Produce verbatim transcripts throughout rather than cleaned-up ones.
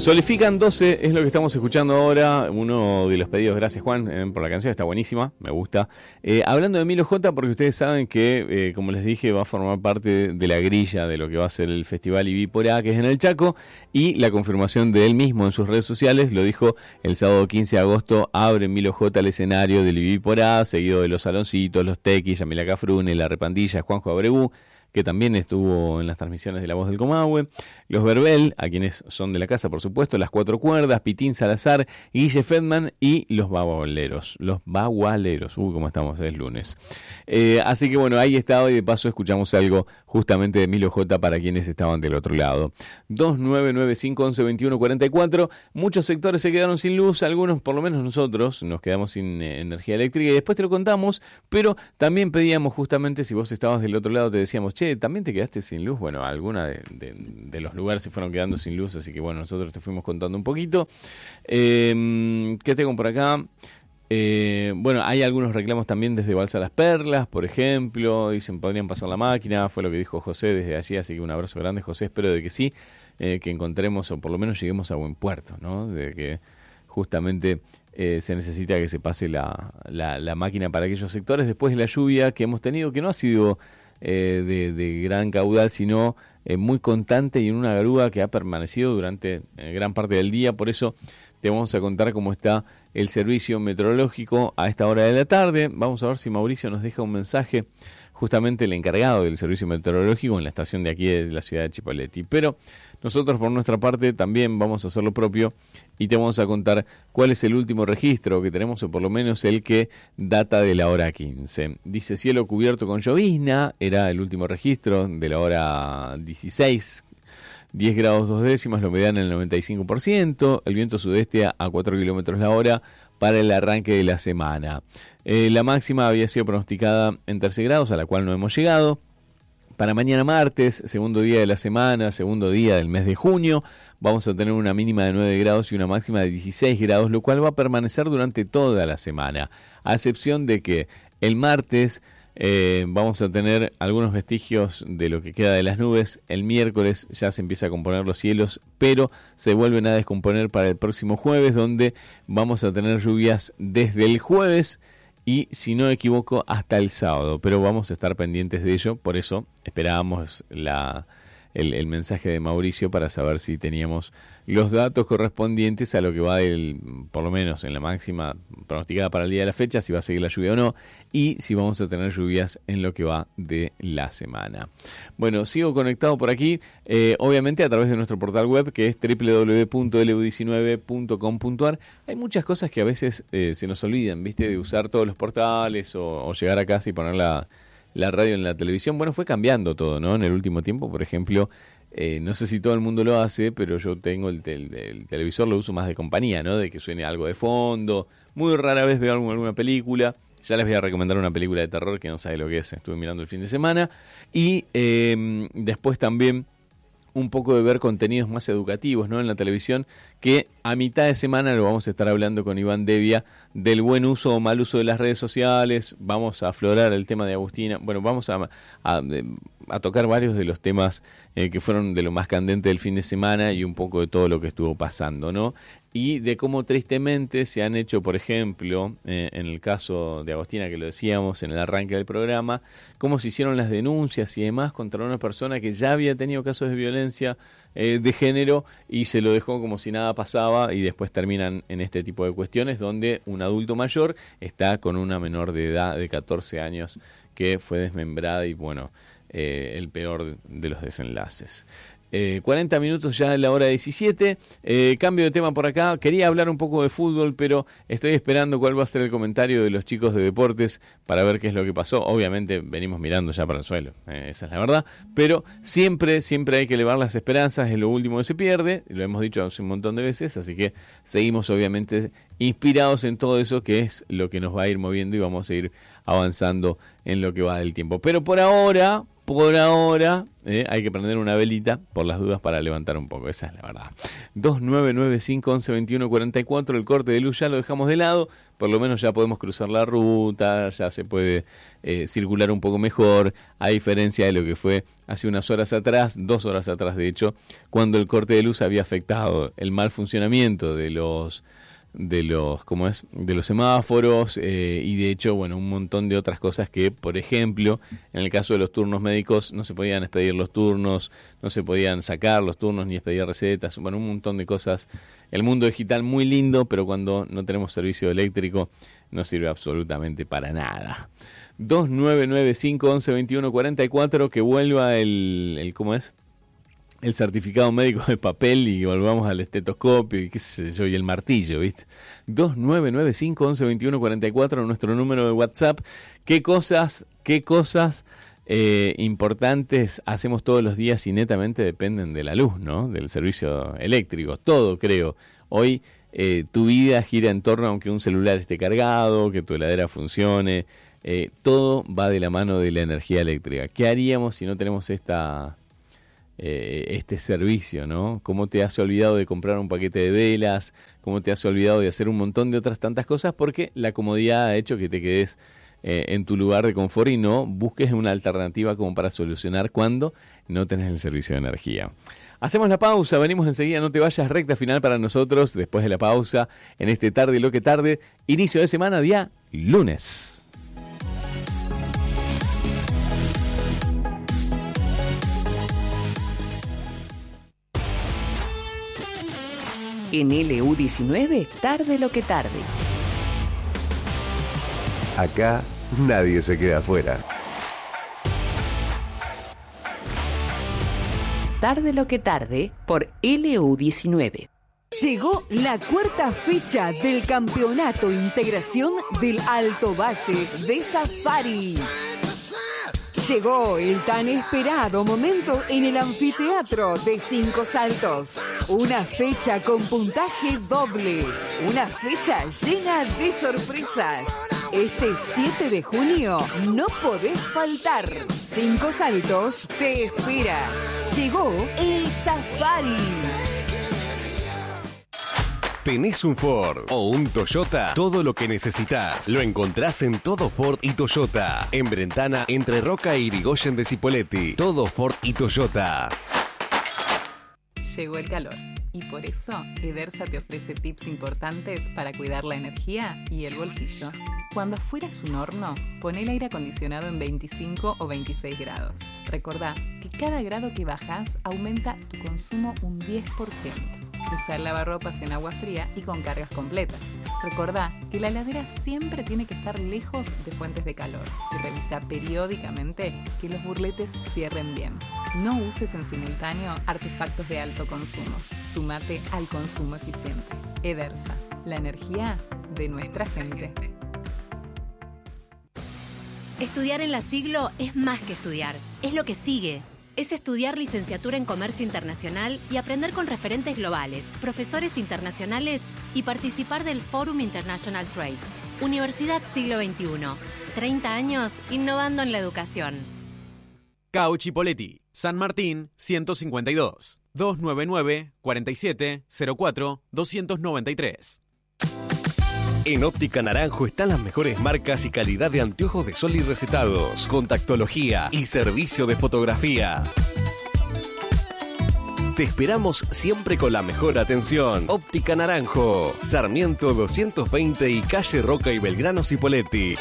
Solifican doce es lo que estamos escuchando ahora, uno de los pedidos, gracias Juan eh, por la canción, está buenísima, me gusta. Eh, hablando de Milo J, porque ustedes saben que, eh, como les dije, va a formar parte de la grilla de lo que va a ser el Festival I B I por A, que es en el Chaco, y la confirmación de él mismo en sus redes sociales, lo dijo el sábado quince de agosto, abre Milo J el escenario del I B I por A, seguido de Los Saloncitos, Los Tequis, Yamila Cafrune, La Repandilla, Juanjo Abreu, que también estuvo en las transmisiones de La Voz del Comahue, los Verbel, a quienes son de la casa, por supuesto, las Cuatro Cuerdas, Pitín Salazar, Guille Fedman y los Bagualeros. Los Bagualeros, uy, cómo estamos, es lunes. Eh, así que bueno, ahí estaba y de paso escuchamos algo justamente de Milo J para quienes estaban del otro lado. dos nueve nueve cinco once veintiuno cuarenta y cuatro, muchos sectores se quedaron sin luz, algunos, por lo menos nosotros, nos quedamos sin eh, energía eléctrica y después te lo contamos, pero también pedíamos justamente, si vos estabas del otro lado, te decíamos, che, también te quedaste sin luz. Bueno, alguna de, de, de los lugares se fueron quedando sin luz, así que bueno, nosotros te fuimos contando un poquito. Eh, ¿Qué tengo por acá? Eh, bueno, hay algunos reclamos también desde Balsa Las Perlas, por ejemplo, dicen podrían pasar la máquina, fue lo que dijo José desde allí, así que un abrazo grande, José, espero de que sí, eh, que encontremos o por lo menos lleguemos a buen puerto, ¿no? De que justamente eh, se necesita que se pase la, la, la máquina para aquellos sectores después de la lluvia que hemos tenido, que no ha sido Eh, de, de gran caudal, sino eh, muy constante y en una grúa que ha permanecido durante eh, gran parte del día. Por eso te vamos a contar cómo está el servicio meteorológico a esta hora de la tarde. Vamos a ver si Mauricio nos deja un mensaje, justamente el encargado del servicio meteorológico en la estación de aquí de la ciudad de Chipoleti. Pero nosotros por nuestra parte también vamos a hacer lo propio y te vamos a contar cuál es el último registro que tenemos, o por lo menos el que data de la hora quince. Dice cielo cubierto con llovizna, era el último registro de la hora dieciséis, diez grados dos décimas, la humedad en el noventa y cinco por ciento, el viento sudeste a cuatro kilómetros la hora para el arranque de la semana. Eh, la máxima había sido pronosticada en trece grados, a la cual no hemos llegado. Para mañana martes, segundo día de la semana, segundo día del mes de junio, vamos a tener una mínima de nueve grados y una máxima de dieciséis grados, lo cual va a permanecer durante toda la semana, a excepción de que el martes eh, vamos a tener algunos vestigios de lo que queda de las nubes. El miércoles ya se empieza a componer los cielos, pero se vuelven a descomponer para el próximo jueves, donde vamos a tener lluvias desde el jueves y, si no me equivoco, hasta el sábado, pero vamos a estar pendientes de ello. Por eso esperábamos la, el, el mensaje de Mauricio para saber si teníamos los datos correspondientes a lo que va del, por lo menos en la máxima pronosticada para el día de la fecha, si va a seguir la lluvia o no, y si vamos a tener lluvias en lo que va de la semana. Bueno, sigo conectado por aquí, eh, obviamente a través de nuestro portal web, que es doble u doble u doble u punto ele u diecinueve punto com punto a r. Hay muchas cosas que a veces eh, se nos olvidan, ¿viste? De usar todos los portales o, o llegar a casa y poner la, la radio en la televisión. Bueno, fue cambiando todo, ¿no? En el último tiempo, por ejemplo, Eh, no sé si todo el mundo lo hace, pero yo tengo el, tel, el televisor, lo uso más de compañía, ¿no? De que suene algo de fondo. Muy rara vez veo alguna película. Ya les voy a recomendar una película de terror que no sabe lo que es. Estuve mirando el fin de semana. Y eh, después también un poco de ver contenidos más educativos, ¿no? En la televisión, que a mitad de semana lo vamos a estar hablando con Iván Devia del buen uso o mal uso de las redes sociales. Vamos a aflorar el tema de Agustina. Bueno, vamos a, a, a tocar varios de los temas eh, que fueron de lo más candente del fin de semana y un poco de todo lo que estuvo pasando, ¿no? Y de cómo tristemente se han hecho, por ejemplo, eh, en el caso de Agostina, que lo decíamos en el arranque del programa, cómo se hicieron las denuncias y demás contra una persona que ya había tenido casos de violencia eh, de género y se lo dejó como si nada pasaba, y después terminan en este tipo de cuestiones donde un adulto mayor está con una menor de edad de catorce años que fue desmembrada y bueno, eh, el peor de los desenlaces. Eh, cuarenta minutos ya en la hora diecisiete, eh, cambio de tema por acá. Quería hablar un poco de fútbol, pero estoy esperando cuál va a ser el comentario de los chicos de deportes para ver qué es lo que pasó. Obviamente venimos mirando ya para el suelo, eh, esa es la verdad, pero siempre, siempre hay que elevar las esperanzas, es lo último que se pierde, lo hemos dicho hace un montón de veces, así que seguimos obviamente inspirados en todo eso, que es lo que nos va a ir moviendo y vamos a ir avanzando en lo que va del tiempo. Pero por ahora... por ahora eh, hay que prender una velita por las dudas para levantar un poco, esa es la verdad. dos nueve nueve cinco once veintiuno cuarenta y cuatro, el corte de luz ya lo dejamos de lado, por lo menos ya podemos cruzar la ruta, ya se puede eh, circular un poco mejor, a diferencia de lo que fue hace unas horas atrás, dos horas atrás de hecho, cuando el corte de luz había afectado el mal funcionamiento de los de los ¿cómo es? de los semáforos eh, y de hecho, bueno, un montón de otras cosas que, por ejemplo, en el caso de los turnos médicos no se podían expedir los turnos, no se podían sacar los turnos ni expedir recetas, bueno, un montón de cosas. El mundo digital muy lindo, pero cuando no tenemos servicio eléctrico no sirve absolutamente para nada. dos nueve nueve cinco once veintiuno cuarenta y cuatro, que vuelva el, el ¿cómo es? el certificado médico de papel y volvamos al estetoscopio y qué sé yo, y el martillo, ¿viste? dos nueve nueve cinco once veintiuno cuarenta y cuatro, nuestro número de WhatsApp. ¿Qué cosas, qué cosas eh, importantes hacemos todos los días y netamente dependen de la luz, ¿no? Del servicio eléctrico, todo creo. Hoy eh, tu vida gira en torno a que un celular esté cargado, que tu heladera funcione, eh, todo va de la mano de la energía eléctrica. ¿Qué haríamos si no tenemos esta... este servicio, ¿no? ¿Cómo te has olvidado de comprar un paquete de velas? ¿Cómo te has olvidado de hacer un montón de otras tantas cosas? Porque la comodidad ha hecho que te quedes eh, en tu lugar de confort y no busques una alternativa como para solucionar cuando no tenés el servicio de energía. Hacemos la pausa, venimos enseguida, no te vayas, recta final para nosotros, después de la pausa, en este Tarde lo que Tarde, inicio de semana, día lunes. En L U diecinueve, Tarde lo que Tarde. Acá nadie se queda afuera. Tarde lo que Tarde por L U diecinueve. Llegó la cuarta fecha del Campeonato Integración del Alto Valle de Safari. Llegó el tan esperado momento en el anfiteatro de Cinco Saltos. Una fecha con puntaje doble. Una fecha llena de sorpresas. Este siete de junio no podés faltar. Cinco Saltos te espera. Llegó el Safari. ¿Tenés un Ford o un Toyota? Todo lo que necesitas lo encontrás en Todo Ford y Toyota. En Brentana, entre Roca y Irigoyen de Cipolletti. Todo Ford y Toyota. Llegó el calor y por eso Edersa te ofrece tips importantes para cuidar la energía y el bolsillo. Cuando afuera es un horno, pon el aire acondicionado en veinticinco o veintiséis grados. Recordá que cada grado que bajas aumenta tu consumo un diez por ciento. Usa el lavarropas en agua fría y con cargas completas. Recordá que la heladera siempre tiene que estar lejos de fuentes de calor y revisa periódicamente que los burletes cierren bien. No uses en simultáneo artefactos de alto consumo. Súmate al consumo eficiente. Edersa, la energía de nuestra gente. Estudiar en la Siglo es más que estudiar, es lo que sigue. Es estudiar licenciatura en Comercio Internacional y aprender con referentes globales, profesores internacionales y participar del Forum International Trade. Universidad Siglo veintiuno. treinta años innovando en la educación. Cao Chipolletti, San Martín ciento cincuenta y dos, dos nueve nueve, cuarenta y siete, cero cuatro, doscientos noventa y tres. En Óptica Naranjo están las mejores marcas y calidad de anteojos de sol y recetados, contactología y servicio de fotografía. Te esperamos siempre con la mejor atención. Óptica Naranjo, Sarmiento doscientos veinte y calle Roca y Belgrano Cipolletti.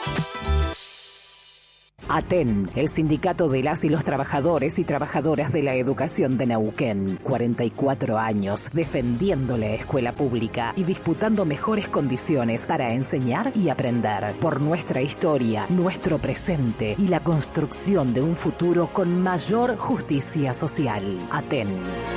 ATEN, el sindicato de las y los trabajadores y trabajadoras de la educación de Neuquén. cuarenta y cuatro años defendiendo la escuela pública y disputando mejores condiciones para enseñar y aprender. Por nuestra historia, nuestro presente y la construcción de un futuro con mayor justicia social. ATEN.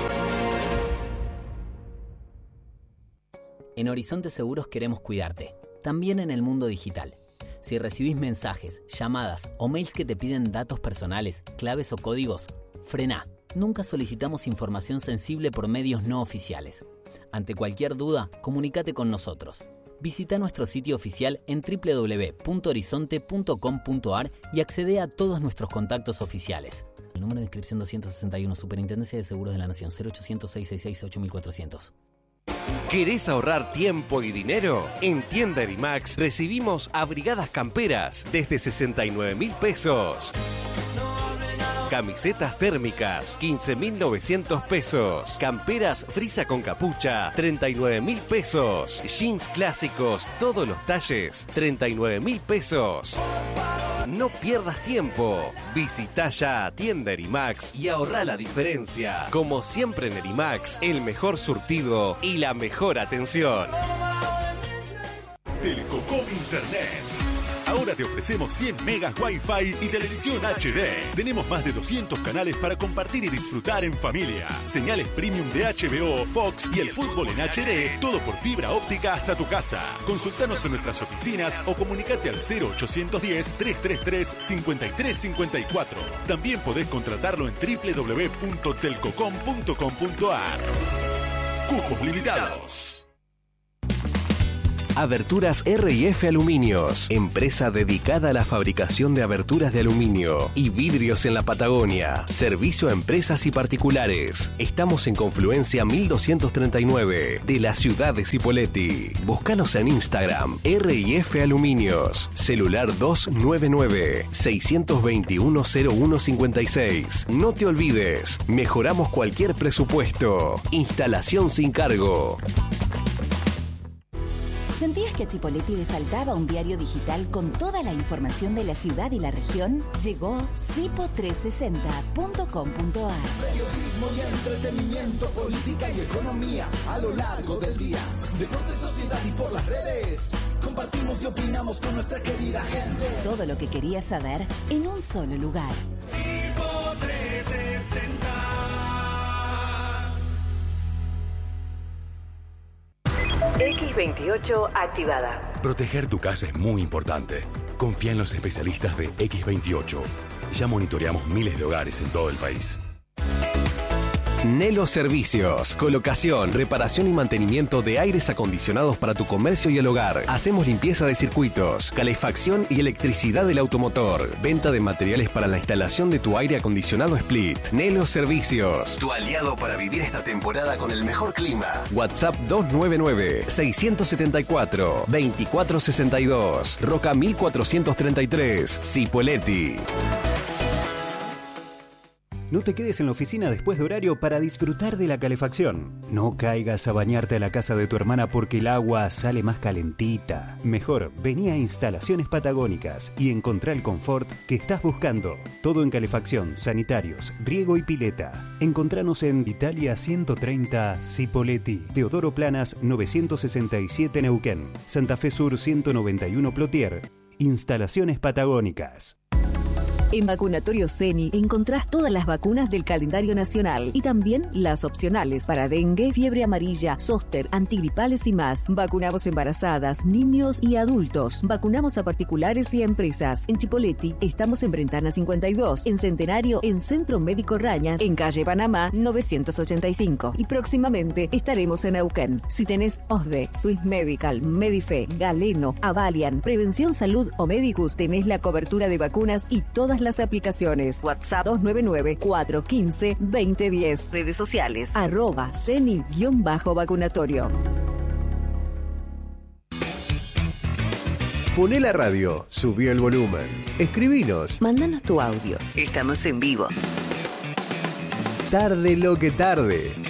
En Horizonte Seguros queremos cuidarte, también en el mundo digital. Si recibís mensajes, llamadas o mails que te piden datos personales, claves o códigos, frená. Nunca solicitamos información sensible por medios no oficiales. Ante cualquier duda, comunícate con nosotros. Visita nuestro sitio oficial en doble u doble u doble u punto horizonte punto com punto a r y accede a todos nuestros contactos oficiales. El número de inscripción doscientos sesenta y uno, Superintendencia de Seguros de la Nación, cero ochocientos, seiscientos sesenta y seis, ocho mil cuatrocientos. ¿Querés ahorrar tiempo y dinero? En Tienda Erimax recibimos abrigadas camperas desde sesenta y nueve mil pesos. Camisetas térmicas, quince mil novecientos pesos. Camperas frisa con capucha, treinta y nueve mil pesos. Jeans clásicos, todos los talles, treinta y nueve mil pesos. No pierdas tiempo. Visita ya Tienda Erimax y ahorra la diferencia. Como siempre en Erimax, el mejor surtido y la mejor atención. Telcocom Internet. Ahora te ofrecemos cien megas Wi-Fi y televisión H D. Tenemos más de doscientos canales para compartir y disfrutar en familia. Señales premium de H B O, Fox y el fútbol en H D. Todo por fibra óptica hasta tu casa. Consultanos en nuestras oficinas o comunicate al cero ochocientos diez, trescientos treinta y tres, cincuenta y tres cincuenta y cuatro. También podés contratarlo en doble u doble u doble u punto telcocom punto com punto a r. Cupos limitados. Aberturas R y F Aluminios, empresa dedicada a la fabricación de aberturas de aluminio y vidrios en la Patagonia. Servicio a empresas y particulares. Estamos en Confluencia mil doscientos treinta y nueve de la ciudad de Cipolletti. Búscanos en Instagram, R y F Aluminios. Celular dos nueve nueve, seis dos uno, cero uno cinco seis. No te olvides, mejoramos cualquier presupuesto. Instalación sin cargo. ¿Sentías que a Chipolletti le faltaba un diario digital con toda la información de la ciudad y la región? Llegó cipo trescientos sesenta punto com punto a r. Periodismo y entretenimiento, política y economía a lo largo del día. Deporte, sociedad y por las redes. Compartimos y opinamos con nuestra querida gente. Todo lo que querías saber en un solo lugar. Cipo trescientos sesenta. equis veintiocho activada. Proteger tu casa es muy importante. Confía en los especialistas de equis veintiocho. Ya monitoreamos miles de hogares en todo el país. Nelo Servicios. Colocación, reparación y mantenimiento de aires acondicionados para tu comercio y el hogar. Hacemos limpieza de circuitos, calefacción y electricidad del automotor. Venta de materiales para la instalación de tu aire acondicionado Split. Nelo Servicios. Tu aliado para vivir esta temporada con el mejor clima. WhatsApp dos nueve nueve, seis siete cuatro, dos cuatro seis dos. Roca mil cuatrocientos treinta y tres. Cipolletti. No te quedes en la oficina después de horario para disfrutar de la calefacción. No caigas a bañarte a la casa de tu hermana porque el agua sale más calentita. Mejor, vení a Instalaciones Patagónicas y encontrá el confort que estás buscando. Todo en calefacción, sanitarios, riego y pileta. Encontranos en Italia ciento treinta, Cipolletti, Teodoro Planas novecientos sesenta y siete Neuquén, Santa Fe Sur ciento noventa y uno Plotier. Instalaciones Patagónicas. En Vacunatorio Ceni encontrás todas las vacunas del calendario nacional y también las opcionales para dengue, fiebre amarilla, zóster, antigripales y más. Vacunamos embarazadas, niños y adultos. Vacunamos a particulares y a empresas. En Chipolletti estamos en Brentana cincuenta y dos, en Centenario, en Centro Médico Raña, en calle Panamá novecientos ochenta y cinco. Y próximamente estaremos en Neuquén. Si tenés O S D E, Swiss Medical, Medife, Galeno, Avalian, Prevención Salud o Medicus, tenés la cobertura de vacunas y todas las aplicaciones. WhatsApp dos nueve nueve, cuatro uno cinco, dos cero uno cero. Redes sociales arroba ceni-vacunatorio. Poné la radio, subí el volumen, escribinos. Mándanos tu audio. Estamos en vivo. Tarde lo que tarde.